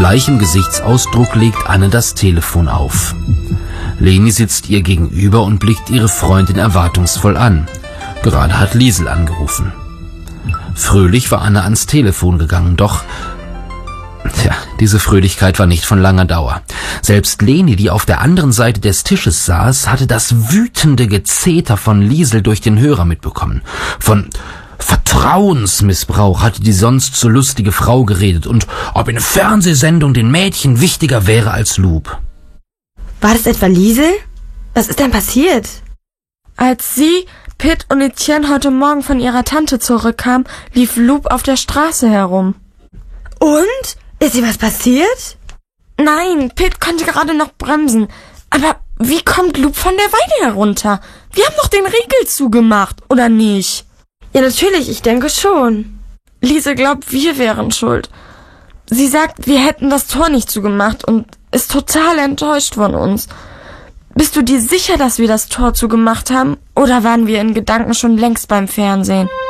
bleichem Gesichtsausdruck legt Anne das Telefon auf. Leni sitzt ihr gegenüber und blickt ihre Freundin erwartungsvoll an. Gerade hat Liesel angerufen. Fröhlich war Anne ans Telefon gegangen, doch diese Fröhlichkeit war nicht von langer Dauer. Selbst Leni, die auf der anderen Seite des Tisches saß, hatte das wütende Gezeter von Liesel durch den Hörer mitbekommen. Von Vertrauensmissbrauch hatte die sonst so lustige Frau geredet und ob eine Fernsehsendung den Mädchen wichtiger wäre als Loop. War das etwa Liesel? Was ist denn passiert? Als sie, Pitt und Etienne heute Morgen von ihrer Tante zurückkamen, lief Loop auf der Straße herum. Und? Ist ihr was passiert? Nein, Pitt konnte gerade noch bremsen. Aber wie kommt Loop von der Weide herunter? Wir haben doch den Riegel zugemacht, oder nicht? Ja, natürlich, ich denke schon. Liese glaubt, wir wären schuld. Sie sagt, wir hätten das Tor nicht zugemacht und ist total enttäuscht von uns. Bist du dir sicher, dass wir das Tor zugemacht haben? Oder waren wir in Gedanken schon längst beim Fernsehen?